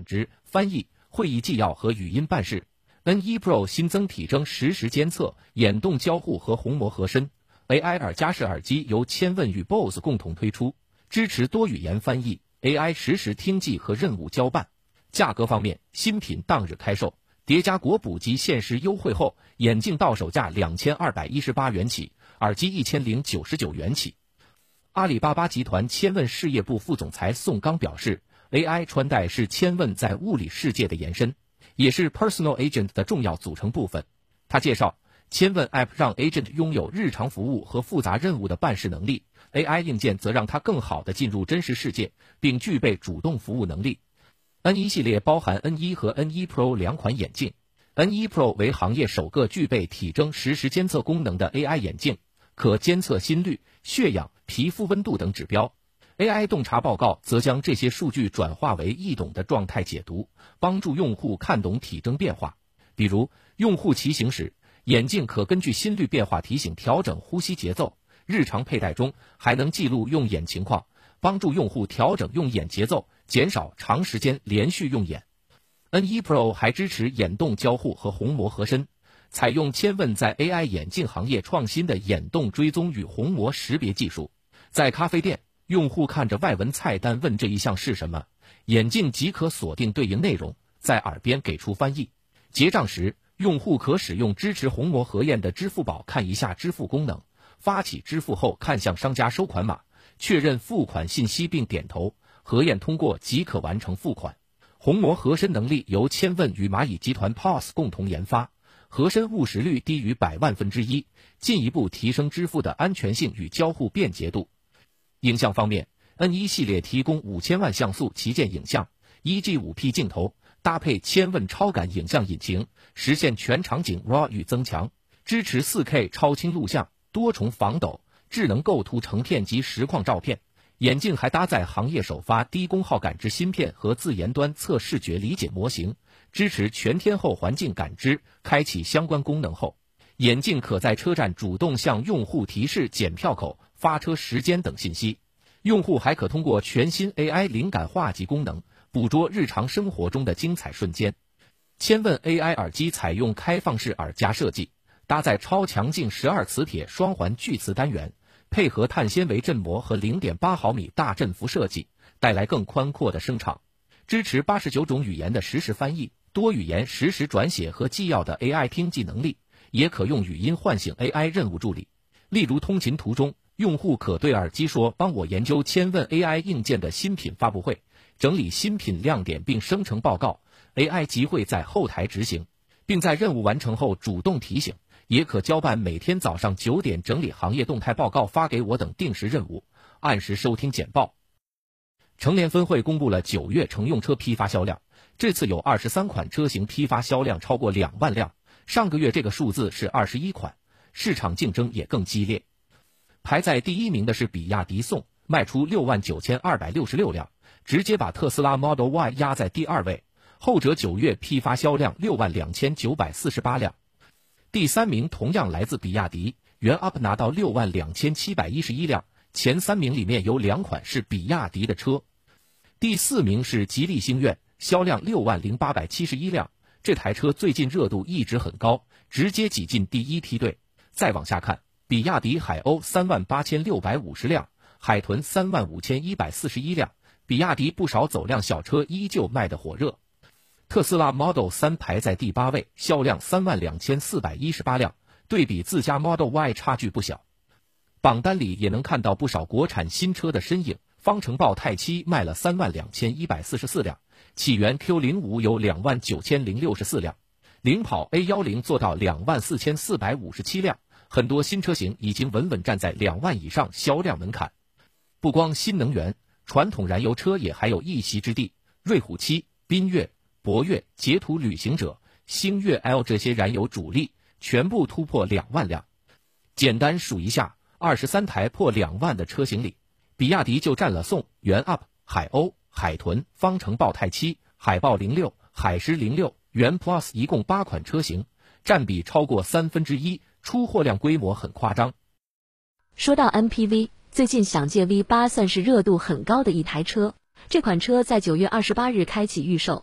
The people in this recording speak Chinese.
感知、翻译、会议纪要和语音办事。N1 Pro 新增体征实时监测、眼动交互和虹膜合身。AI 耳夹式耳机由千问与 BOSS 共同推出，支持多语言翻译、AI 实时听记和任务交办。价格方面，新品当日开售，叠加国补及限时优惠后，眼镜到手价2218元起，耳机1099元起。阿里巴巴集团千问事业部副总裁宋刚表示 ，AI 穿戴是千问在物理世界的延伸，也是 Personal Agent 的重要组成部分。他介绍，千问 App 让 Agent 拥有日常服务和复杂任务的办事能力 ，AI 硬件则让它更好地进入真实世界，并具备主动服务能力。N1 系列包含 N1 和 N1 Pro 两款眼镜。N1 Pro 为行业首个具备体征实时监测功能的 AI 眼镜，可监测心率、血氧、皮肤温度等指标。AI 洞察报告则将这些数据转化为易懂的状态解读，帮助用户看懂体征变化。比如，用户骑行时，眼镜可根据心率变化提醒调整呼吸节奏；日常佩戴中还能记录用眼情况，帮助用户调整用眼节奏，减少长时间连续用眼。N1 Pro 还支持眼动交互和虹膜合身，采用千问在 AI 眼镜行业创新的眼动追踪与虹膜识别技术。在咖啡店，用户看着外文菜单问这一项是什么，眼镜即可锁定对应内容，在耳边给出翻译。结账时，用户可使用支持虹膜核验的支付宝看一下支付功能，发起支付后看向商家收款码，确认付款信息并点头，核验通过即可完成付款。虹膜合身能力由千问与蚂蚁集团 POS 共同研发，合身误识率低于100万分之一，进一步提升支付的安全性与交互便捷度。影像方面 ，N1 系列提供5000万像素旗舰影像，1G5P 镜头，搭配千问超感影像引擎，实现全场景 RAW 与增强，支持 4K 超清录像、多重防抖、智能构图成片及实况照片。眼镜还搭载行业首发低功耗感知芯片和自研端测视觉理解模型，支持全天候环境感知。开启相关功能后，眼镜可在车站主动向用户提示检票口、发车时间等信息。用户还可通过全新 AI 灵感画集功能，捕捉日常生活中的精彩瞬间。千问 AI 耳机采用开放式耳夹设计，搭载超强劲12磁铁双环聚磁单元，配合碳纤维振膜和 0.8 毫米大振幅设计，带来更宽阔的声场。支持89种语言的实时翻译、多语言实时转写和纪要的 AI 听记能力，也可用语音唤醒 AI 任务助理。例如通勤途中，用户可对耳机说帮我研究千问 AI 硬件的新品发布会，整理新品亮点并生成报告， AI 即会在后台执行，并在任务完成后主动提醒。也可交办每天早上9点整理行业动态报告发给我等定时任务，按时收听简报。成联分会公布了9月乘用车批发销量，这次有23款车型批发销量超过2万辆，上个月这个数字是21款，市场竞争也更激烈。排在第一名的是比亚迪宋，卖出69266辆，直接把特斯拉 Model Y 压在第2位，后者9月批发销量62948辆。第3名同样来自比亚迪，元 UP 拿到62711辆，前3名里面有2款是比亚迪的车。第4名是吉利星愿，销量60871辆，这台车最近热度一直很高，直接挤进第1梯队。再往下看，比亚迪海鸥38650辆，海豚35141辆，比亚迪不少走量小车依旧卖得火热。特斯拉 Model 3排在第8位，销量32418辆，对比自家 Model Y 差距不小。榜单里也能看到不少国产新车的身影，方程豹太7卖了32144辆，起源 Q05 有29064辆，领跑 A10 做到24457辆，很多新车型已经稳稳站在2万以上销量门槛。不光新能源，传统燃油车也还有一席之地，瑞虎7、缤越、博越、捷途旅行者、星越 L 这些燃油主力全部突破2万辆。简单数一下，23台破2万的车型里，比亚迪就占了宋、元 UP、海鸥、海豚、方程豹太7、海豹06、海狮06、元 Plus 一共8款车型，占比超过1/3，出货量规模很夸张。 说到 MPV， 最近想借 V8 算是热度很高的一台车，这款车在9月28日开启预售。